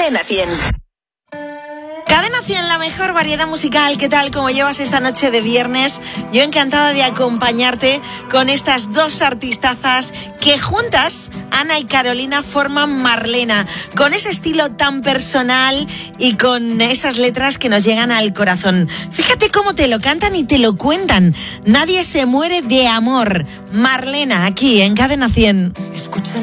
Cadena 100. Cadena 100, la mejor variedad musical. ¿Qué tal? ¿Cómo llevas esta noche de viernes? Yo encantada de acompañarte con estas dos artistazas que juntas, Ana y Carolina, forman Marlena, con ese estilo tan personal y con esas letras que nos llegan al corazón. Fíjate cómo te lo cantan y te lo cuentan. Nadie se muere de amor. Marlena, aquí en Cadena 100. Escucha.